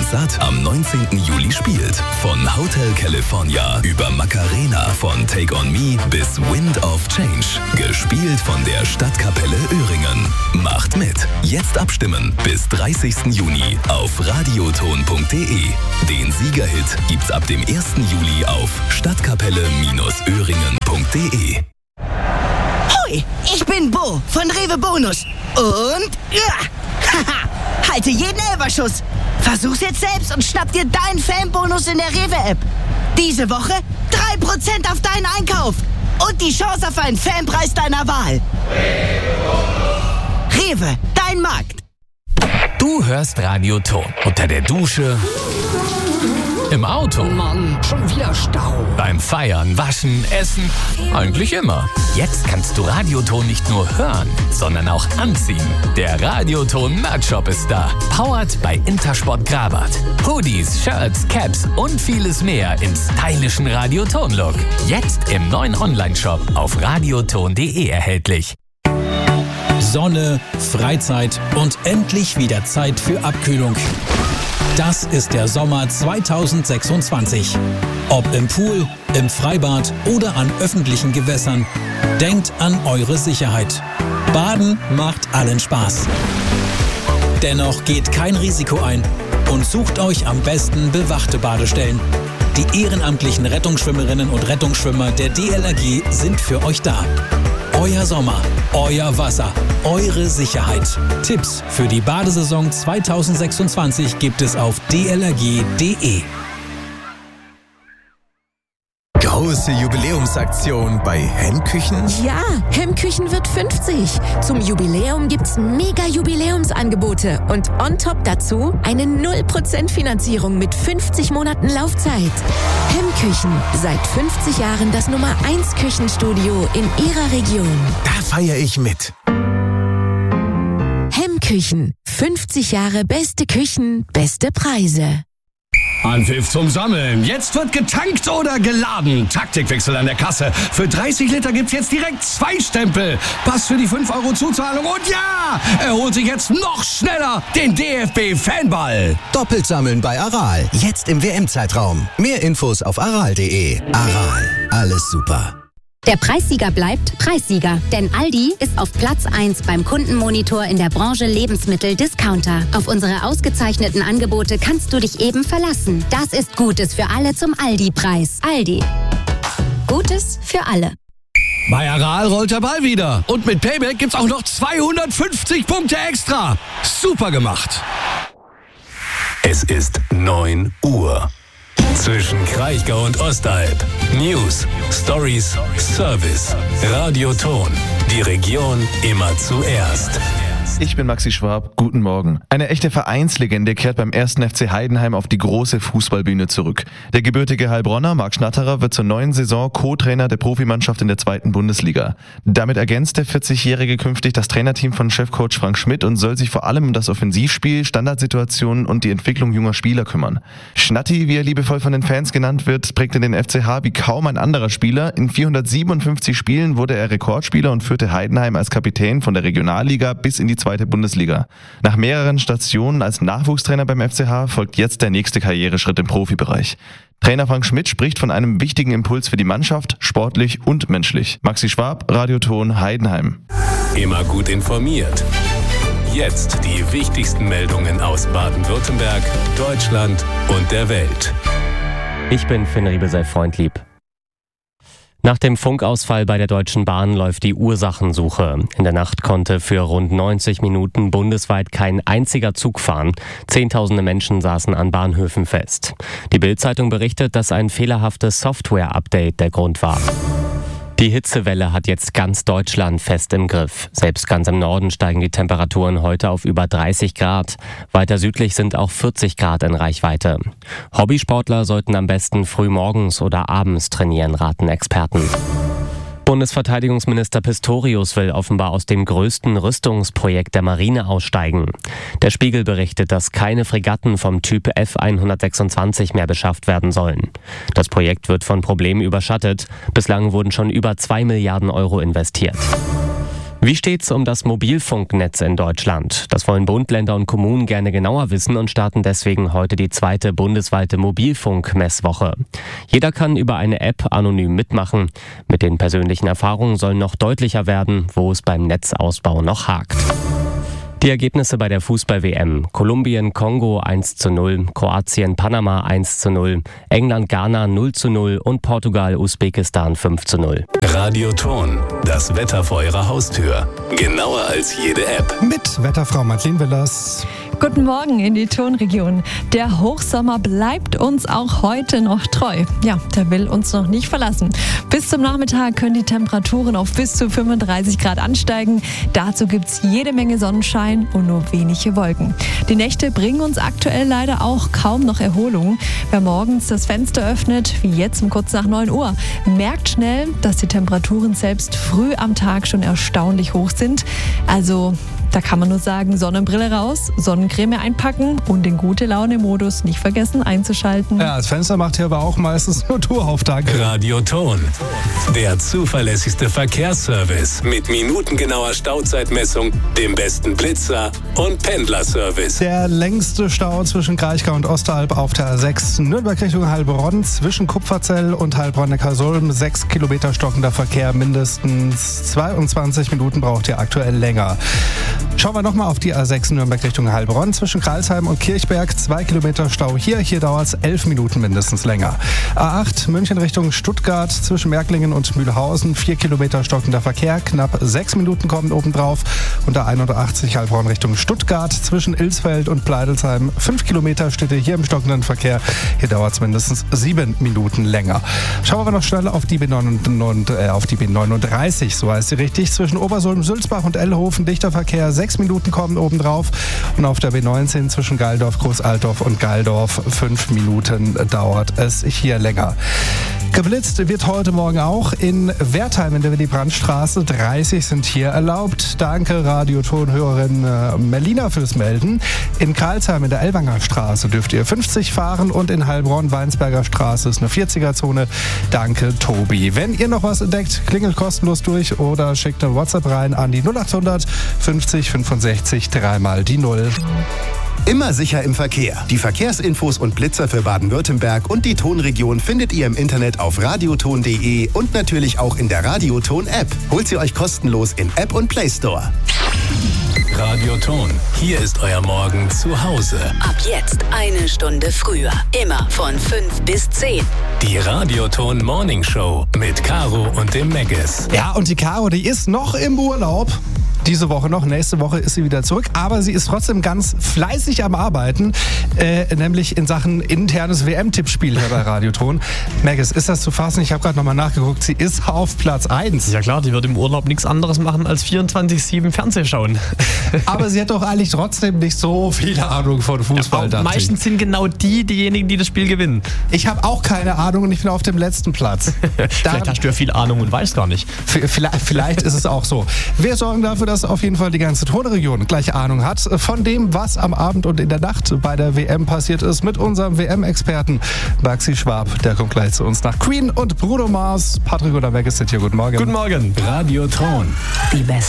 satt am 19. Juli spielt. Von Hotel California über Macarena von Take On Me bis Wind of Change. Gespielt von der Stadtkapelle Öhringen. Macht mit. Jetzt abstimmen bis 30. Juni auf radioton.de. Den Siegerhit gibt's ab dem 1. Juli auf stadtkapelle-öhringen.de. Hoi, ich bin Bo von Rewe Bonus. Und halte jeden Elferschuss. Versuch's jetzt selbst und schnapp dir deinen Fanbonus in der Rewe-App. Diese Woche 3% auf deinen Einkauf. Und die Chance auf einen Fanpreis deiner Wahl. Rewe, dein Markt. Du hörst Radioton unter der Dusche, im Auto, Mann, schon wieder Stau. beim Feiern, Waschen, Essen, eigentlich immer. Jetzt kannst du Radioton nicht nur hören, sondern auch anziehen. Der Radioton Merch-Shop ist da. Powered bei Intersport Grabat. Hoodies, Shirts, Caps und vieles mehr im stylischen Radioton-Look. Jetzt im neuen Online-Shop auf radioton.de erhältlich. Sonne, Freizeit und endlich wieder Zeit für Abkühlung. Das ist der Sommer 2026. Ob im Pool, im Freibad oder an öffentlichen Gewässern, denkt an eure Sicherheit. Baden macht allen Spaß. Dennoch geht kein Risiko ein und sucht euch am besten bewachte Badestellen. Die ehrenamtlichen Rettungsschwimmerinnen und Rettungsschwimmer der DLRG sind für euch da. Euer Sommer, euer Wasser, eure Sicherheit. Tipps für die Badesaison 2026 gibt es auf dlrg.de. Große Jubiläumsaktion bei Hemmküchen. Ja, Hemmküchen wird 50. Zum Jubiläum gibt's mega Jubiläumsangebote und on top dazu eine 0% Finanzierung mit 50 Monaten Laufzeit. Hemmküchen, seit 50 Jahren das Nummer 1 Küchenstudio in Ihrer Region. Da feiere ich mit. Hemmküchen, 50 Jahre beste Küchen, beste Preise. Anpfiff zum Sammeln. Jetzt wird getankt oder geladen. Taktikwechsel an der Kasse. Für 30 Liter gibt's jetzt direkt 2 Stempel. Pass für die 5 Euro Zuzahlung. Und ja, er holt sich jetzt noch schneller den DFB-Fanball. Doppelt sammeln bei Aral. Jetzt im WM-Zeitraum. Mehr Infos auf aral.de. Aral. Alles super. Der Preissieger bleibt Preissieger, denn Aldi ist auf Platz 1 beim Kundenmonitor in der Branche Lebensmittel-Discounter. Auf unsere ausgezeichneten Angebote kannst du dich eben verlassen. Das ist Gutes für alle zum Aldi-Preis. Aldi. Gutes für alle. Bei Aral rollt der Ball wieder. Und mit Payback gibt's auch noch 250 Punkte extra. Super gemacht. Es ist 9 Uhr. Zwischen Kraichgau und Ostalb. News, Stories, Service. Radioton. Die Region immer zuerst. Ich bin Maxi Schwab, guten Morgen. Eine echte Vereinslegende kehrt beim 1. FC Heidenheim auf die große Fußballbühne zurück. Der gebürtige Heilbronner Marc Schnatterer wird zur neuen Saison Co-Trainer der Profimannschaft in der 2. Bundesliga. Damit ergänzt der 40-Jährige künftig das Trainerteam von Chefcoach Frank Schmidt und soll sich vor allem um das Offensivspiel, Standardsituationen und die Entwicklung junger Spieler kümmern. Schnatti, wie er liebevoll von den Fans genannt wird, prägte den FCH wie kaum ein anderer Spieler. In 457 Spielen wurde er Rekordspieler und führte Heidenheim als Kapitän von der Regionalliga bis in die 2. Bundesliga. Nach mehreren Stationen als Nachwuchstrainer beim FCH folgt jetzt der nächste Karriereschritt im Profibereich. Trainer Frank Schmidt spricht von einem wichtigen Impuls für die Mannschaft, sportlich und menschlich. Maxi Schwab, Radioton Heidenheim. Immer gut informiert. Jetzt die wichtigsten Meldungen aus Baden-Württemberg, Deutschland und der Welt. Ich bin Finn Riebesell-Freundlieb. Nach dem Funkausfall bei der Deutschen Bahn läuft die Ursachensuche. In der Nacht konnte für rund 90 Minuten bundesweit kein einziger Zug fahren. Zehntausende Menschen saßen an Bahnhöfen fest. Die Bild-Zeitung berichtet, dass ein fehlerhaftes Software-Update der Grund war. Die Hitzewelle hat jetzt ganz Deutschland fest im Griff. Selbst ganz im Norden steigen die Temperaturen heute auf über 30 Grad. Weiter südlich sind auch 40 Grad in Reichweite. Hobbysportler sollten am besten früh morgens oder abends trainieren, raten Experten. Bundesverteidigungsminister Pistorius will offenbar aus dem größten Rüstungsprojekt der Marine aussteigen. Der Spiegel berichtet, dass keine Fregatten vom Typ F-126 mehr beschafft werden sollen. Das Projekt wird von Problemen überschattet. Bislang wurden schon über 2 Milliarden Euro investiert. Wie steht's um das Mobilfunknetz in Deutschland? Das wollen Bund, Länder und Kommunen gerne genauer wissen und starten deswegen heute die 2. bundesweite Mobilfunkmesswoche. Jeder kann über eine App anonym mitmachen. Mit den persönlichen Erfahrungen soll noch deutlicher werden, wo es beim Netzausbau noch hakt. Die Ergebnisse bei der Fußball-WM. Kolumbien, Kongo 1:0, Kroatien, Panama 1:0, England, Ghana 0:0 und Portugal, Usbekistan 5:0. Radioton, das Wetter vor Ihrer Haustür. Genauer als jede App. Mit Wetterfrau Madeleine Willers. Guten Morgen in die Tonregion. Der Hochsommer bleibt uns auch heute noch treu. Ja, der will uns noch nicht verlassen. Bis zum Nachmittag können die Temperaturen auf bis zu 35 Grad ansteigen. Dazu gibt's jede Menge Sonnenschein und nur wenige Wolken. Die Nächte bringen uns aktuell leider auch kaum noch Erholung. Wer morgens das Fenster öffnet, wie jetzt um kurz nach 9 Uhr, merkt schnell, dass die Temperaturen selbst früh am Tag schon erstaunlich hoch sind. Also da kann man nur sagen, Sonnenbrille raus, Sonnencreme einpacken und den Gute-Laune-Modus nicht vergessen einzuschalten. Ja, das Fenster macht hier aber auch meistens nur Tourauftrag. Radioton, der zuverlässigste Verkehrsservice mit minutengenauer Stauzeitmessung, dem besten Blitzer und Pendlerservice. Der längste Stau zwischen Kraichgau und Osteralp auf der A6 Nürnberg Richtung Heilbronn, zwischen Kupferzell und Heilbronn-Neckarsulm. 6 Kilometer stockender Verkehr, mindestens 22 Minuten braucht ihr aktuell länger. Schauen wir nochmal auf die A6 Nürnberg Richtung Heilbronn. Zwischen Kralsheim und Kirchberg 2 Kilometer Stau hier. Hier dauert es 11 Minuten mindestens länger. A8 München Richtung Stuttgart zwischen Merklingen und Mühlhausen. 4 Kilometer stockender Verkehr. Knapp 6 Minuten kommen obendrauf. Und A81 Heilbronn Richtung Stuttgart zwischen Ilsfeld und Pleidelsheim. 5 Kilometer steht hier im stockenden Verkehr. Hier dauert es mindestens 7 Minuten länger. Schauen wir noch schnell auf die B39, so heißt sie richtig. Zwischen Obersulm, Sülzbach und Ellhofen dichter Verkehr. 6 Minuten kommen obendrauf. Und auf der B19 zwischen Geildorf, Großaltdorf und Geildorf 5 Minuten dauert es hier länger. Geblitzt wird heute Morgen auch in Wertheim in der Willy-Brandt-Straße. 30 sind hier erlaubt. Danke Radioton-Hörerin Melina fürs Melden. In Karlsheim in der Ellwanger Straße dürft ihr 50 fahren und in Heilbronn-Weinsberger Straße ist eine 40er-Zone. Danke Tobi. Wenn ihr noch was entdeckt, klingelt kostenlos durch oder schickt eine WhatsApp rein an die 0800 50 65 3 die 0. Immer sicher im Verkehr. Die Verkehrsinfos und Blitzer für Baden-Württemberg und die Tonregion findet ihr im Internet auf radioton.de und natürlich auch in der Radioton-App. Holt sie euch kostenlos in App und Play Store. Radioton, hier ist euer Morgen zu Hause. Ab jetzt 1 Stunde früher. Immer von 5 bis 10. Die Radioton Morning Show mit Caro und dem Megges. Ja, und die Caro, die ist noch im Urlaub. Diese Woche noch, nächste Woche ist sie wieder zurück, aber sie ist trotzdem ganz fleißig am Arbeiten, nämlich in Sachen internes WM-Tippspiel hier bei Radioton. Megges, ist das zu fassen? Ich habe gerade nochmal nachgeguckt, sie ist auf Platz 1. Ja klar, die wird im Urlaub nichts anderes machen als 24/7 Fernsehen schauen. Aber sie hat doch eigentlich trotzdem nicht so viele Ahnung von Fußball. Ja, meistens sind genau diejenigen, die das Spiel gewinnen. Ich habe auch keine Ahnung und ich bin auf dem letzten Platz. Vielleicht hast du ja viel Ahnung und weißt gar nicht. Vielleicht ist es auch so. Wir sorgen dafür, dass auf jeden Fall die ganze Tonregion gleich Ahnung hat von dem, was am Abend und in der Nacht bei der WM passiert ist, mit unserem WM-Experten Maxi Schwab. Der kommt gleich zu uns nach Queen und Bruno Mars. Patrick oder Megges sind hier. Guten Morgen. Guten Morgen. Radioton. Die besten